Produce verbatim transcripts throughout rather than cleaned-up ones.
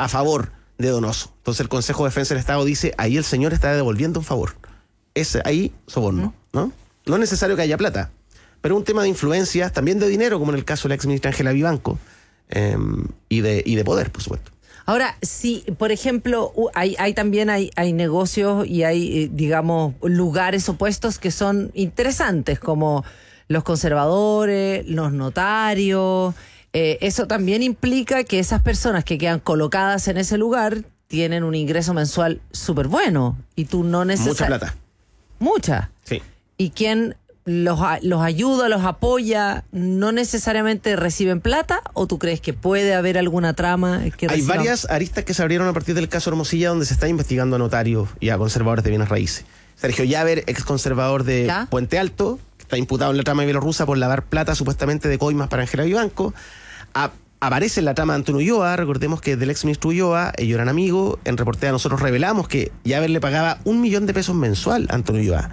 a favor de Donoso. Entonces el Consejo de Defensa del Estado dice, ahí el señor está devolviendo un favor. Es ahí soborno, ¿no? No es necesario que haya plata, pero un tema de influencias, también de dinero, como en el caso de la ex ministra Ángela Vivanco, eh, y, de, y de poder, por supuesto. Ahora, si, por ejemplo, hay, hay también hay, hay negocios y hay, digamos, lugares opuestos que son interesantes, como los conservadores, los notarios. Eh, eso también implica que esas personas que quedan colocadas en ese lugar tienen un ingreso mensual súper bueno. Y tú no necesitas... Mucha plata. Mucha. Sí. Y quien los, los ayuda, los apoya, ¿no necesariamente reciben plata? ¿O tú crees que puede haber alguna trama que Hay reciban? varias aristas que se abrieron a partir del caso Hermosilla, donde se está investigando a notarios y a conservadores de bienes raíces. Sergio Llaver, ex conservador de ¿Ya? Puente Alto, que está imputado en la trama bielorrusa por lavar plata supuestamente de coimas para Ángela Vivanco. A, aparece en la trama de Antonio Ulloa, recordemos que del ex ministro Ulloa, ellos eran amigos. En Reportea nosotros revelamos que Llaver le pagaba un millón de pesos mensual a Antonio Ulloa.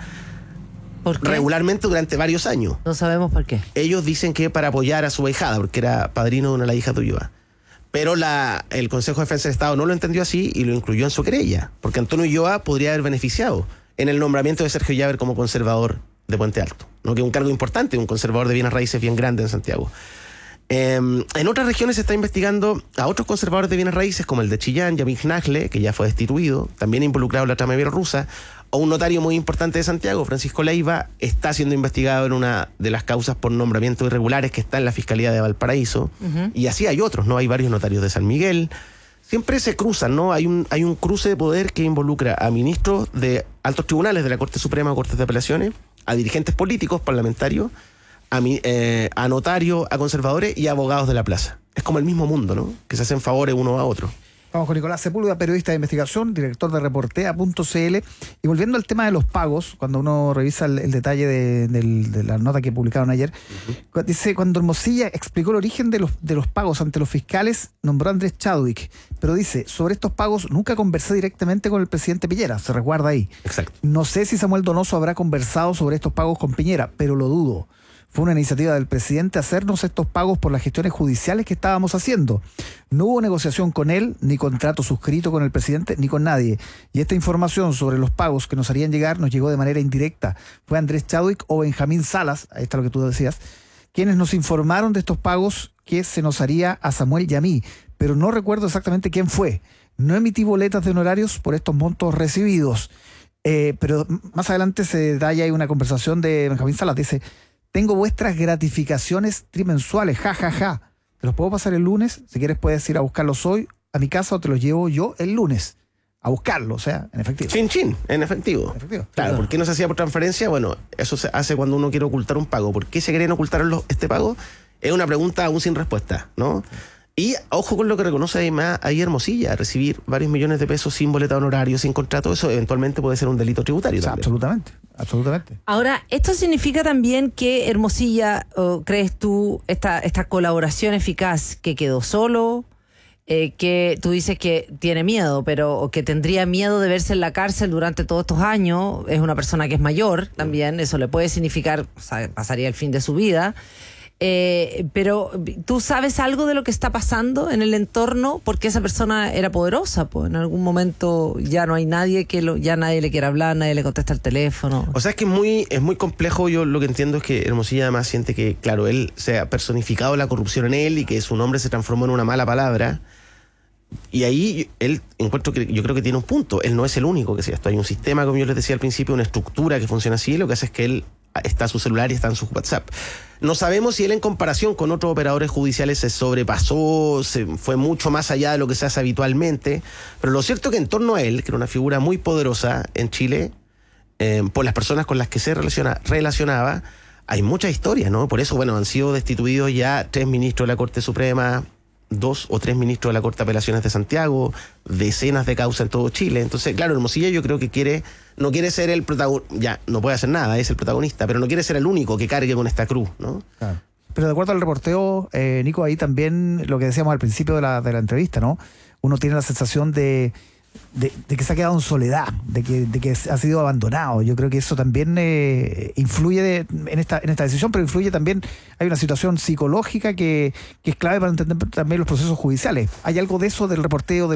¿Por qué? Regularmente durante varios años. No sabemos por qué. Ellos dicen que para apoyar a su ahijada, porque era padrino de una de las hijas de Ulloa. Pero la, el Consejo de Defensa del Estado no lo entendió así y lo incluyó en su querella, porque Antonio Ulloa podría haber beneficiado en el nombramiento de Sergio Llaver como conservador de Puente Alto, ¿no? Que es un cargo importante, un conservador de bienes raíces bien grande en Santiago. Eh, en otras regiones se está investigando a otros conservadores de bienes raíces, como el de Chillán, Yamil Nagle, que ya fue destituido, también involucrado en la trama bielorrusa, o un notario muy importante de Santiago, Francisco Leiva, está siendo investigado en una de las causas por nombramientos irregulares que está en la Fiscalía de Valparaíso, uh-huh. Y así hay otros, ¿no? Hay varios notarios de San Miguel. Siempre se cruzan, ¿no? Hay un, hay un cruce de poder que involucra a ministros de altos tribunales de la Corte Suprema o Cortes de Apelaciones, a dirigentes políticos, parlamentarios, a, eh, a notarios, a conservadores y a abogados de la plaza. Es como el mismo mundo, ¿no? Que se hacen favores uno a otro. Vamos con Nicolás Sepúlveda, periodista de investigación, director de Reportea punto c l. Y volviendo al tema de los pagos, cuando uno revisa el, el detalle de, de, de la nota que publicaron ayer, uh-huh. Dice, cuando Hermosilla explicó el origen de los, de los pagos ante los fiscales, nombró a Andrés Chadwick. Pero dice, sobre estos pagos nunca conversé directamente con el presidente Piñera, se resguarda ahí. Exacto. No sé si Samuel Donoso habrá conversado sobre estos pagos con Piñera, pero lo dudo. Fue una iniciativa del presidente hacernos estos pagos por las gestiones judiciales que estábamos haciendo. No hubo negociación con él, ni contrato suscrito con el presidente, ni con nadie. Y esta información sobre los pagos que nos harían llegar nos llegó de manera indirecta. Fue Andrés Chadwick o Benjamín Salas, ahí está lo que tú decías, quienes nos informaron de estos pagos que se nos haría a Samuel y a mí. Pero no recuerdo exactamente quién fue. No emití boletas de honorarios por estos montos recibidos. Eh, pero más adelante se detalla ahí una conversación de Benjamín Salas. Dice... Tengo vuestras gratificaciones trimensuales, ja, ja, ja. Te los puedo pasar el lunes. Si quieres puedes ir a buscarlos hoy a mi casa o te los llevo yo el lunes a buscarlo, o sea, en efectivo. Chin, chin, en efectivo. En efectivo. Claro, ¿por qué no se hacía por transferencia? Bueno, eso se hace cuando uno quiere ocultar un pago. ¿Por qué se quieren ocultar los, este pago? Es una pregunta aún sin respuesta, ¿no? Y ojo con lo que reconoce además ahí Hermosilla, recibir varios millones de pesos sin boleta de honorario, sin contrato, eso eventualmente puede ser un delito tributario. O sea, absolutamente, absolutamente. Ahora, ¿esto significa también que Hermosilla, o crees tú, esta, esta colaboración eficaz, que quedó solo, eh, que tú dices que tiene miedo, pero que tendría miedo de verse en la cárcel durante todos estos años, es una persona que es mayor también, eso le puede significar, o sea, pasaría el fin de su vida. Eh, pero ¿tú sabes algo de lo que está pasando en el entorno? Porque esa persona era poderosa, pues en algún momento ya no hay nadie que lo, ya nadie le quiere hablar, nadie le contesta el teléfono. O sea, es que es muy, es muy complejo. Yo lo que entiendo es que Hermosilla además siente que, claro, él se ha personificado la corrupción en él y que su nombre se transformó en una mala palabra. Y ahí él encuentro que yo creo que tiene un punto. Él no es el único que sea esto. Hay un sistema, como yo les decía al principio, una estructura que funciona así. Lo que hace es que él está en su celular y está en su WhatsApp. No sabemos si él en comparación con otros operadores judiciales se sobrepasó, se fue mucho más allá de lo que se hace habitualmente, pero lo cierto es que en torno a él, que era una figura muy poderosa en Chile, eh, por las personas con las que se relaciona, relacionaba, hay mucha historia, ¿no? Por eso, bueno, han sido destituidos ya tres ministros de la Corte Suprema, dos o tres ministros de la Corte de Apelaciones de Santiago, decenas de causas en todo Chile. Entonces, claro, Hermosilla yo creo que quiere, no quiere ser el protagonista, ya, no puede hacer nada, es el protagonista, pero no quiere ser el único que cargue con esta cruz, ¿no? Claro. Pero de acuerdo al reporteo, eh, Nico, ahí también lo que decíamos al principio de la, de la entrevista, ¿no? Uno tiene la sensación de, de, de que se ha quedado en soledad, de que, de que ha sido abandonado. Yo creo que eso también eh, influye de, en, esta, en esta decisión, pero influye también, hay una situación psicológica que, que es clave para entender también los procesos judiciales. ¿Hay algo de eso del reporteo, de